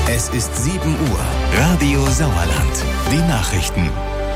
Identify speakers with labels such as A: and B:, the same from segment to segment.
A: Es ist 7 Uhr. Radio Sauerland. Die Nachrichten.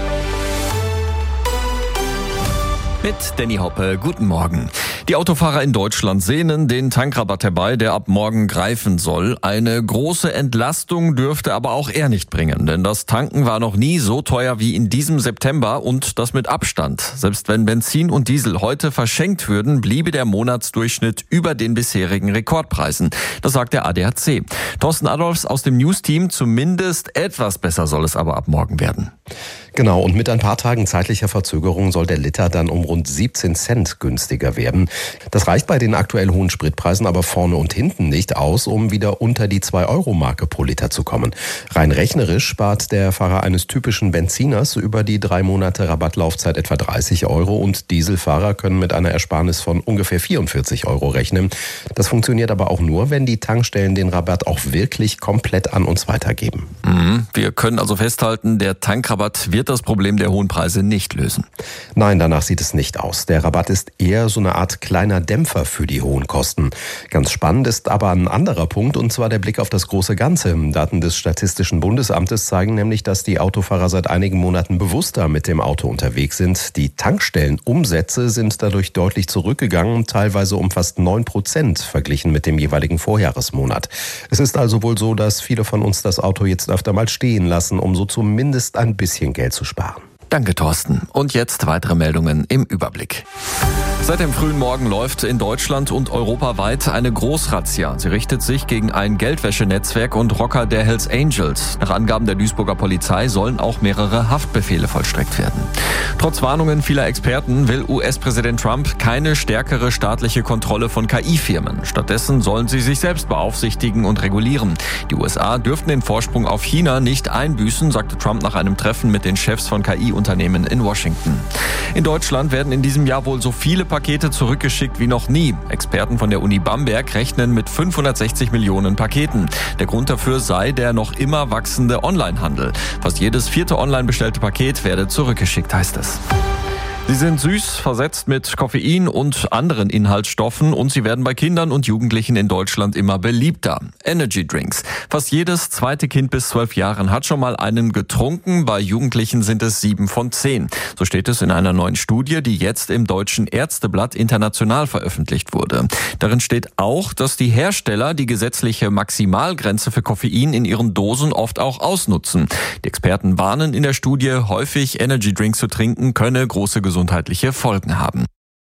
B: Mit Danny Hoppe, guten Morgen. Die Autofahrer in Deutschland sehnen den Tankrabatt herbei, der ab morgen greifen soll. Eine große Entlastung dürfte aber auch er nicht bringen, denn das Tanken war noch nie so teuer wie in diesem September und das mit Abstand. Selbst wenn Benzin und Diesel heute verschenkt würden, bliebe der Monatsdurchschnitt über den bisherigen Rekordpreisen. Das sagt der ADAC. Thorsten Adolfs aus dem News-Team, zumindest etwas besser soll es aber ab morgen werden.
C: Genau, und mit ein paar Tagen zeitlicher Verzögerung soll der Liter dann um rund 17 Cent günstiger werden. Das reicht bei den aktuell hohen Spritpreisen aber vorne und hinten nicht aus, um wieder unter die 2-Euro-Marke pro Liter zu kommen. Rein rechnerisch spart der Fahrer eines typischen Benziners über die 3 Monate Rabattlaufzeit etwa 30 Euro und Dieselfahrer können mit einer Ersparnis von ungefähr 44 Euro rechnen. Das funktioniert aber auch nur, wenn die Tankstellen den Rabatt auch wirklich komplett an uns weitergeben.
B: Wir können also festhalten, der Tankrabatt wird das Problem der hohen Preise nicht lösen.
C: Nein, danach sieht es nicht aus. Der Rabatt ist eher so eine Art kleiner Dämpfer für die hohen Kosten. Ganz spannend ist aber ein anderer Punkt, und zwar der Blick auf das große Ganze. Daten des Statistischen Bundesamtes zeigen nämlich, dass die Autofahrer seit einigen Monaten bewusster mit dem Auto unterwegs sind. Die Tankstellenumsätze sind dadurch deutlich zurückgegangen, teilweise um fast 9% verglichen mit dem jeweiligen Vorjahresmonat. Es ist also wohl so, dass viele von uns das Auto jetzt öfter mal stehen lassen, um so zumindest ein bisschen Geld zu sparen.
B: Danke, Thorsten. Und jetzt weitere Meldungen im Überblick. Seit dem frühen Morgen läuft in Deutschland und europaweit eine Großrazzia. Sie richtet sich gegen ein Geldwäschenetzwerk und Rocker der Hells Angels. Nach Angaben der Duisburger Polizei sollen auch mehrere Haftbefehle vollstreckt werden. Trotz Warnungen vieler Experten will US-Präsident Trump keine stärkere staatliche Kontrolle von KI-Firmen. Stattdessen sollen sie sich selbst beaufsichtigen und regulieren. Die USA dürften den Vorsprung auf China nicht einbüßen, sagte Trump nach einem Treffen mit den Chefs von KI-Unternehmen in Washington. In Deutschland werden in diesem Jahr wohl so viele Pakete zurückgeschickt wie noch nie. Experten von der Uni Bamberg rechnen mit 560 Millionen Paketen. Der Grund dafür sei der noch immer wachsende Onlinehandel. Fast jedes 4. online bestellte Paket werde zurückgeschickt, heißt es. Sie sind süß, versetzt mit Koffein und anderen Inhaltsstoffen und sie werden bei Kindern und Jugendlichen in Deutschland immer beliebter. Energy Drinks. Fast jedes zweite Kind bis 12 Jahren hat schon mal einen getrunken. Bei Jugendlichen sind es 7 von 10. So steht es in einer neuen Studie, die jetzt im Deutschen Ärzteblatt international veröffentlicht wurde. Darin steht auch, dass die Hersteller die gesetzliche Maximalgrenze für Koffein in ihren Dosen oft auch ausnutzen. Die Experten warnen in der Studie, häufig Energy Drinks zu trinken könne große gesundheitliche Folgen haben.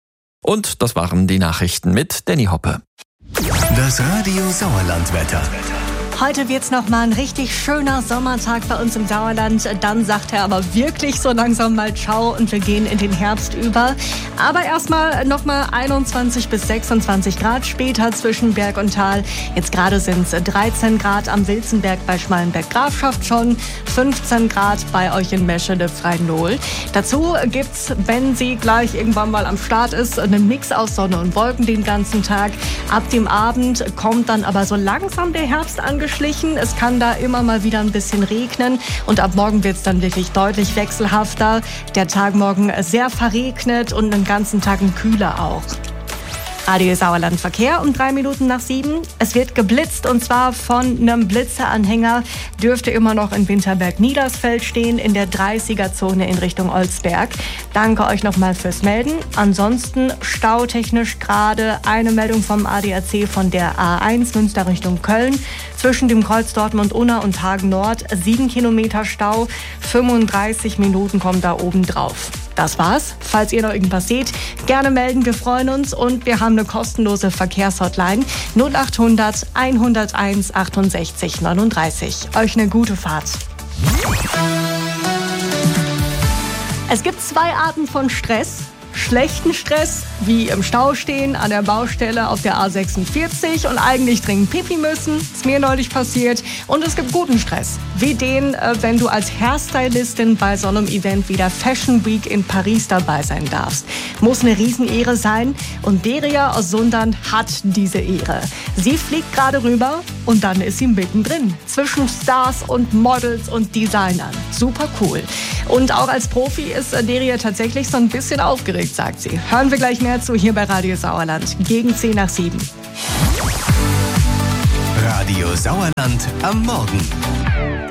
B: Und das waren die Nachrichten mit Danny Hoppe.
A: Das Radio Sauerland-Wetter.
D: Heute wird's noch mal ein richtig schöner Sommertag bei uns im Sauerland. Dann sagt er aber wirklich so langsam mal Ciao und wir gehen in den Herbst über. Aber erstmal noch mal 21 bis 26 Grad, später zwischen Berg und Tal. Jetzt gerade sind's 13 Grad am Wilzenberg bei Schmalenberg-Grafschaft schon, 15 Grad bei euch in Meschede Freinlohl. Dazu gibt's, wenn sie gleich irgendwann mal am Start ist, einen Mix aus Sonne und Wolken den ganzen Tag. Ab dem Abend kommt dann aber so langsam der Herbst angeschlichen. Es kann da immer mal wieder ein bisschen regnen und ab morgen wird es dann wirklich deutlich wechselhafter. Der Tag morgen sehr verregnet und den ganzen Tag kühler auch. Radio Sauerland Verkehr um 3 Minuten nach 7. Es wird geblitzt und zwar von einem Blitzeranhänger. Dürfte immer noch in Winterberg-Niedersfeld stehen, in der 30er-Zone in Richtung Olsberg. Danke euch nochmal fürs Melden. Ansonsten stautechnisch gerade eine Meldung vom ADAC von der A1 Münster Richtung Köln. Zwischen dem Kreuz Dortmund-Unna und Hagen Nord 7 Kilometer Stau. 35 Minuten kommen da oben drauf. Das war's. Falls ihr noch irgendwas seht, gerne melden. Wir freuen uns und wir haben eine kostenlose Verkehrshotline 0800 101 68 39. Euch eine gute Fahrt. Es gibt 2 Arten von Stress. Schlechten Stress, wie im Stau stehen, an der Baustelle auf der A46 und eigentlich dringend Pipi müssen. Ist mir neulich passiert. Und es gibt guten Stress, wie den, wenn du als Hairstylistin bei so einem Event wie der Fashion Week in Paris dabei sein darfst. Muss eine Riesenehre sein und Deria aus Sundern hat diese Ehre. Sie fliegt gerade rüber und dann ist sie mittendrin. Zwischen Stars und Models und Designern. Super cool. Und auch als Profi ist Deria tatsächlich so ein bisschen aufgeregt, sagt sie. Hören wir gleich mehr zu hier bei Radio Sauerland. Gegen 10 nach 7.
A: Radio Sauerland am Morgen.